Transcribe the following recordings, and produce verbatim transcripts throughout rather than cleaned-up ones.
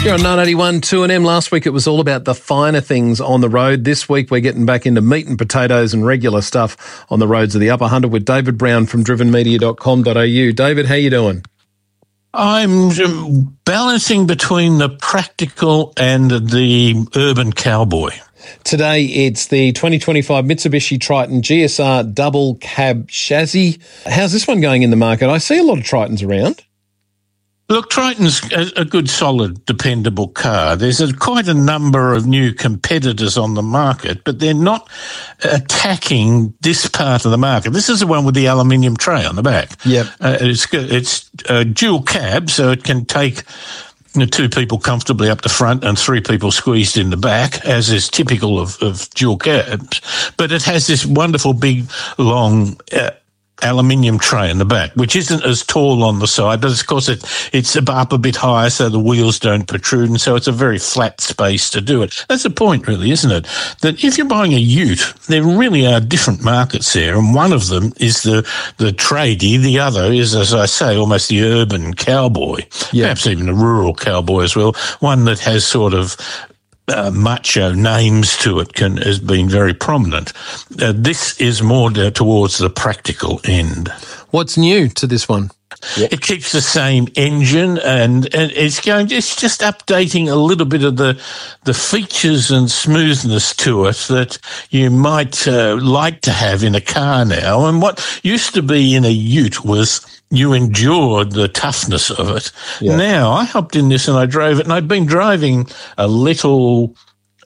You're on nine eighty-one two N M. Last week it was all about the finer things on the road. This week we're getting back into meat and potatoes and regular stuff on the roads of the Upper Hunter with David Brown from driven media dot com dot a u. David, how you doing? I'm balancing between the practical and the urban cowboy. Today it's the twenty twenty-five Mitsubishi Triton G S R double cab chassis. How's this one going in the market? I see a lot of Tritons around. Look, Triton's a, a good, solid, dependable car. There's a, quite a number of new competitors on the market, but they're not attacking this part of the market. This is the one with the aluminium tray on the back. Yep. Uh, it's it's uh, dual cab, so it can take you know, two people comfortably up the front and three people squeezed in the back, as is typical of, of dual cabs. But it has this wonderful, big, long Uh, aluminium tray in the back, which isn't as tall on the side, but of course it, it's up a bit higher so the wheels don't protrude, and so it's a very flat space to do it. That's the point, really, isn't it? That if you're buying a ute, there really are different markets there, and one of them is the, the tradie, the other is, as I say, almost the urban cowboy, yeah. Perhaps even a rural cowboy as well, one that has sort of Uh, macho names to it can has been very prominent. Uh, this is more uh, towards the practical end. What's new to this one? Yep. It keeps the same engine, and, and it's going. It's just updating a little bit of the the features and smoothness to it that you might uh, like to have in a car now. And what used to be in a ute was you endured the toughness of it. Yeah. Now, I hopped in this and I drove it, and I'd been driving a little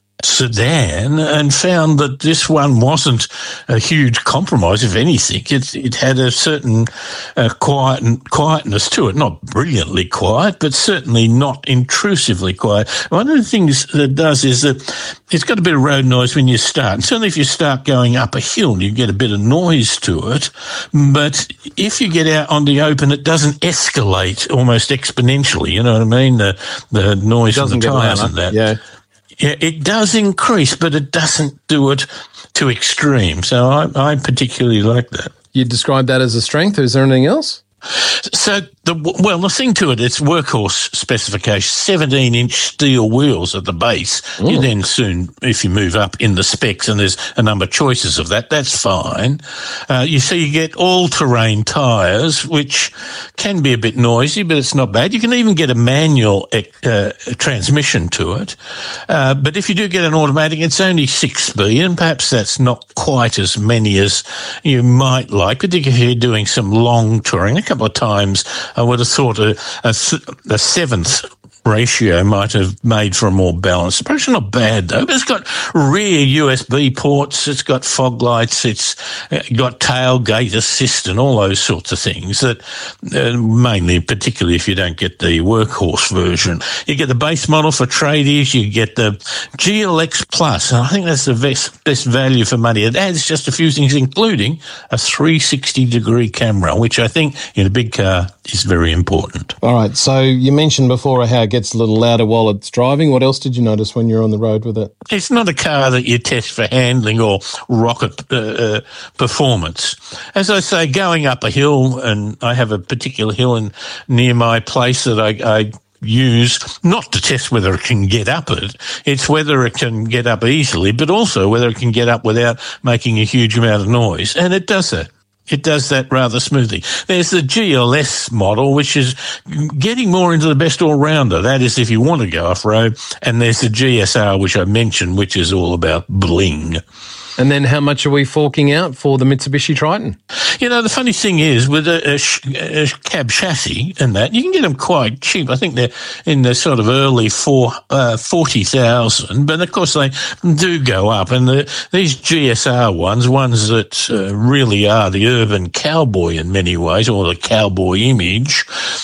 sedan and found that this one wasn't a huge compromise. If anything, it, it had a certain uh, quiet quietness to it. Not brilliantly quiet, but certainly not intrusively quiet. One of the things that it does is that it's got a bit of road noise when you start. And certainly if you start going up a hill, you get a bit of noise to it. But if you get out on the open, it doesn't escalate almost exponentially. You know what I mean? The, the noise from the tyres and that. Yeah. Yeah, it does increase, but it doesn't do it to extreme. So I, I particularly like that. You describe that as a strength. Is there anything else? So, the well, the thing to it, it's workhorse specification, seventeen-inch steel wheels at the base. Mm. You then soon, if you move up in the specs, and there's a number of choices of that, that's fine. Uh, you see, you get all-terrain tyres, which can be a bit noisy, but it's not bad. You can even get a manual uh, transmission to it. Uh, but if you do get an automatic, it's only six speed, and perhaps that's not quite as many as you might like, particularly if you're doing some long touring. A couple of times I would have thought a, a, a seventh ratio might have made for a more balanced approach. Not bad, though, but it's got rear U S B ports, it's got fog lights, it's got tailgate assist and all those sorts of things that uh, mainly, particularly if you don't get the workhorse version. You get the base model for tradies, you get the G L X Plus, and I think that's the best, best value for money. It adds just a few things, including a three sixty degree camera, which I think in a big car is very important. All right, so you mentioned before how it gets a little louder while it's driving. What else did you notice when you're on the road with it? It's not a car that you test for handling or rocket uh, uh, performance. As I say, going up a hill, and I have a particular hill in, near my place that I, I use not to test whether it can get up it, it's whether it can get up easily, but also whether it can get up without making a huge amount of noise. And it does that. It does that rather smoothly. There's the G L S model, which is getting more into the best all-rounder. That is if you want to go off-road. And there's the G S R, which I mentioned, which is all about bling. And then how much are we forking out for the Mitsubishi Triton? You know, the funny thing is, with a, a, sh- a cab chassis and that, you can get them quite cheap. I think they're in the sort of early four, uh, forty thousand, but of course they do go up. And the, these G S R ones, ones that uh, really are the urban cowboy in many ways, or the cowboy image,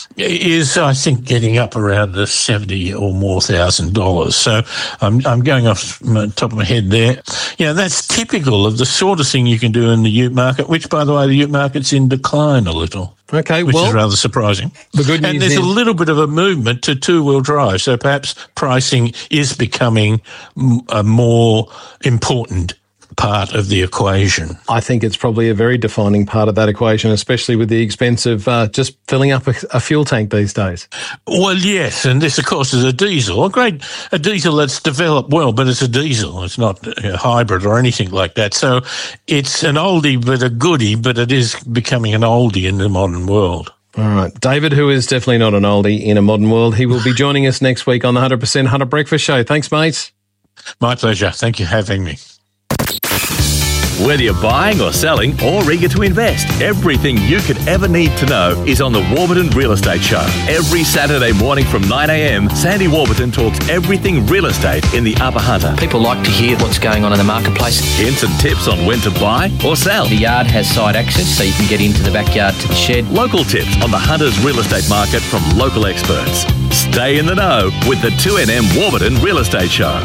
is, I think, getting up around the seventy or more thousand dollars. So I'm, I'm going off the top of my head there. You know, that's typical of the sort of thing you can do in the ute market, which, by the way, the ute market's in decline a little. Okay, which well, is rather surprising. The good news and there's is- a little bit of a movement to two-wheel drive, so perhaps pricing is becoming a more important part of the equation? I think it's probably a very defining part of that equation, especially with the expense of uh, just filling up a, a fuel tank these days. Well, yes, and this, of course, is a diesel. A great a diesel that's developed well, but it's a diesel. It's not a hybrid or anything like that. So it's an oldie but a goodie, but it is becoming an oldie in the modern world. All right. David, who is definitely not an oldie in a modern world, he will be joining us next week on the one hundred percent Hunter Breakfast Show. Thanks, mate. My pleasure. Thank you for having me. Whether you're buying or selling or eager to invest, everything you could ever need to know is on the Warburton Real Estate Show. Every Saturday morning from nine a.m, Sandy Warburton talks everything real estate in the Upper Hunter. People like to hear what's going on in the marketplace. Hints and tips on when to buy or sell. The yard has side access, so you can get into the backyard to the shed. Local tips on the Hunter's real estate market from local experts. Stay in the know with the two N M Warburton Real Estate Show.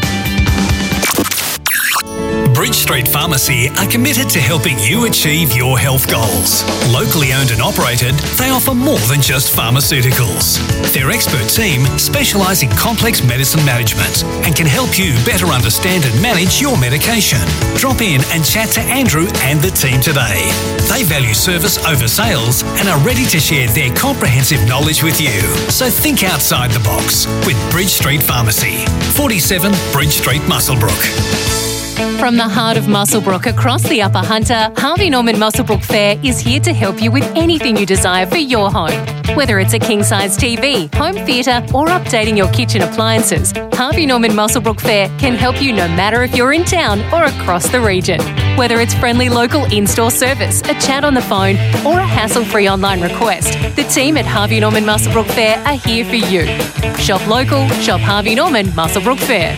Bridge Street Pharmacy are committed to helping you achieve your health goals. Locally owned and operated, they offer more than just pharmaceuticals. Their expert team specialise in complex medicine management and can help you better understand and manage your medication. Drop in and chat to Andrew and the team today. They value service over sales and are ready to share their comprehensive knowledge with you. So think outside the box with Bridge Street Pharmacy, forty-seven Bridge Street, Muswellbrook. From the heart of Muswellbrook across the Upper Hunter, Harvey Norman Muswellbrook Fair is here to help you with anything you desire for your home. Whether it's a king-size T V, home theatre or updating your kitchen appliances, Harvey Norman Muswellbrook Fair can help you no matter if you're in town or across the region. Whether it's friendly local in-store service, a chat on the phone or a hassle-free online request, the team at Harvey Norman Muswellbrook Fair are here for you. Shop local, shop Harvey Norman Muswellbrook Fair.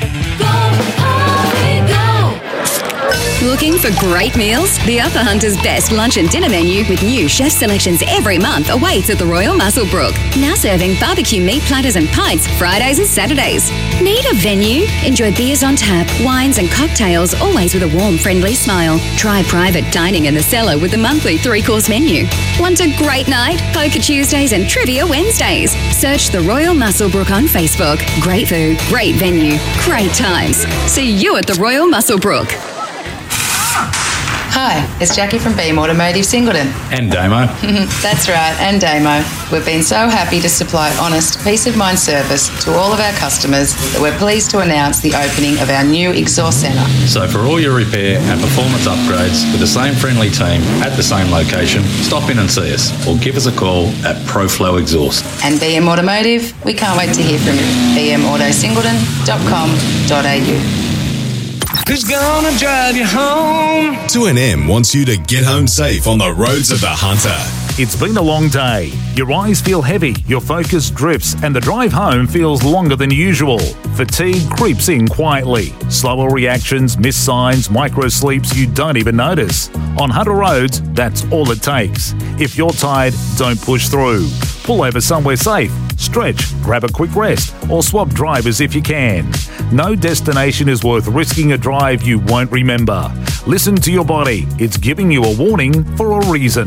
Looking for great meals? The Upper Hunter's best lunch and dinner menu with new chef selections every month awaits at the Royal Muswellbrook. Now serving barbecue meat platters and pints Fridays and Saturdays. Need a venue? Enjoy beers on tap, wines and cocktails, always with a warm, friendly smile. Try private dining in the cellar with the monthly three-course menu. Want a great night? Poker Tuesdays and Trivia Wednesdays. Search the Royal Muswellbrook on Facebook. Great food, great venue, great times. See you at the Royal Muswellbrook. Hi, it's Jackie from Beam Automotive Singleton. And Damo. That's right, and Damo. We've been so happy to supply honest, peace of mind service to all of our customers that we're pleased to announce the opening of our new exhaust centre. So for all your repair and performance upgrades with the same friendly team at the same location, stop in and see us or give us a call at ProFlow Exhaust. And B M Automotive, we can't wait to hear from you. b m auto singleton dot com dot a u. Who's gonna drive you home? two N M wants you to get home safe on the roads of the Hunter. It's been a long day. Your eyes feel heavy, your focus drifts, and the drive home feels longer than usual. Fatigue creeps in quietly. Slower reactions, missed signs, micro sleeps you don't even notice. On Hunter roads, that's all it takes. If you're tired, don't push through. Pull over somewhere safe, stretch, grab a quick rest, or swap drivers if you can. No destination is worth risking a drive you won't remember. Listen to your body. It's giving you a warning for a reason.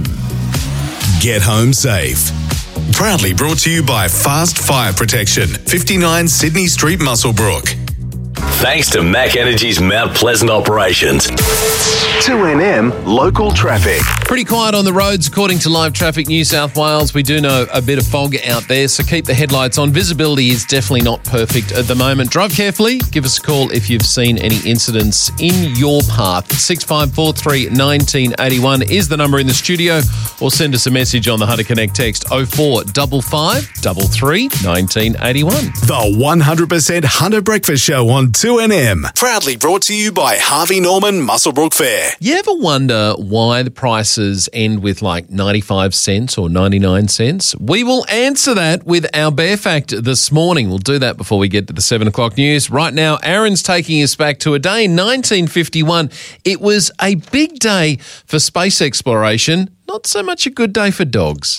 Get home safe. Proudly brought to you by Fast Fire Protection, fifty-nine Sydney Street, Muswellbrook. Thanks to Mac Energy's Mount Pleasant operations. two N M local traffic. Pretty quiet on the roads according to Live Traffic New South Wales. We do know a bit of fog out there, so keep the headlights on. Visibility is definitely not perfect at the moment. Drive carefully. Give us a call if you've seen any incidents in your path. six five four three, one nine eight one is the number in the studio, or send us a message on the Hunter Connect text oh four five five, three three, one nine eight one. The one hundred percent Hunter Breakfast Show on two N M. Proudly brought to you by Harvey Norman Muswellbrook Fair. You ever wonder why the prices end with like ninety-five cents or ninety-nine cents? We will answer that with our Bear Fact this morning. We'll do that before we get to the seven o'clock news. Right now, Aaron's taking us back to a day in nineteen fifty-one. It was a big day for space exploration, not so much a good day for dogs.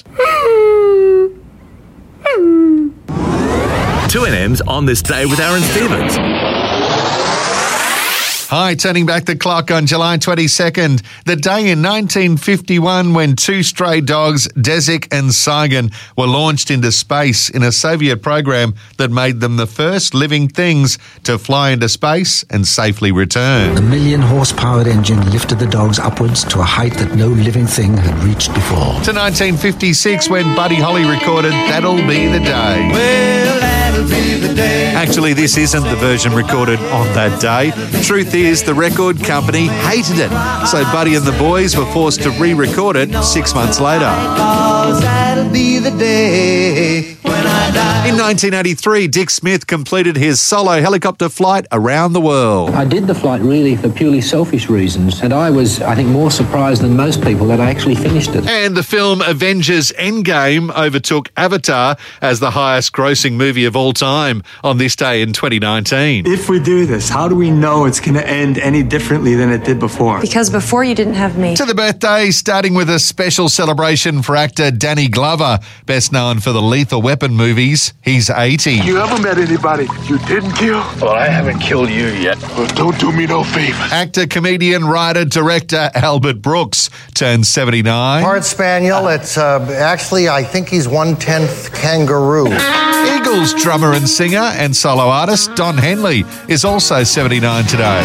two N M's on this day with Aaron Stevens. Hi, turning back the clock on July twenty-second, the day in nineteen fifty-one when two stray dogs, Desik and Saigon, were launched into space in a Soviet program that made them the first living things to fly into space and safely return. A million horsepower engine lifted the dogs upwards to a height that no living thing had reached before. To nineteen fifty-six when Buddy Holly recorded That'll Be the Day. Well, that'll be the day. Actually, this isn't the version recorded on that day. Truth is, the record company hated it, so Buddy and the boys were forced to re-record it six months later. Cause that'll be the day when I die. In nineteen eighty-three, Dick Smith completed his solo helicopter flight around the world. I did the flight really for purely selfish reasons, and I was, I think, more surprised than most people that I actually finished it. And the film Avengers Endgame overtook Avatar as the highest grossing movie of all time on this day in twenty nineteen. If we do this, how do we know it's going to end any differently than it did before? Because before you didn't have me. To the birthday, starting with a special celebration for actor Danny Glover, best known for the Lethal Weapon movies. He's eighty. You ever met anybody you didn't kill? Well, I haven't killed you yet. Well, don't do me no favors. Actor, comedian, writer, director Albert Brooks turns seventy-nine. Part Spaniel. It's uh, actually, I think he's one-tenth kangaroo. Eagles drummer and singer and solo artist Don Henley is also seventy-nine today.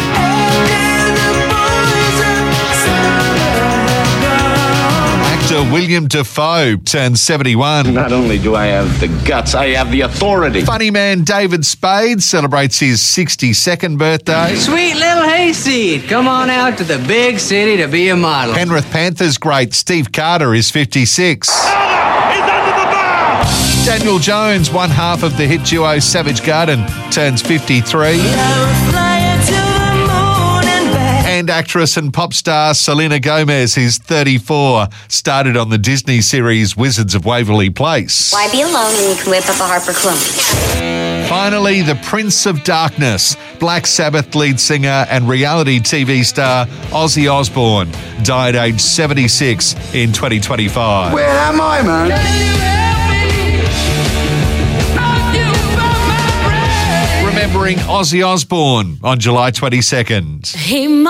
Actor William Dafoe turns seventy-one. Not only do I have the guts, I have the authority. Funny man David Spade celebrates his sixty-second birthday. Sweet little hayseed, come on out to the big city to be a model. Penrith Panthers great Steve Carter is fifty-six. Daniel Jones, one half of the hit duo Savage Garden, turns fifty-three. And actress and pop star Selena Gomez is thirty-four. Started on the Disney series Wizards of Waverly Place. Why be alone when you can whip up a Harper clone? Finally, the Prince of Darkness, Black Sabbath lead singer and reality T V star Ozzy Osbourne, died aged seventy-six in twenty twenty-five. Where am I, man? Remembering Ozzy Osbourne on July twenty-second. He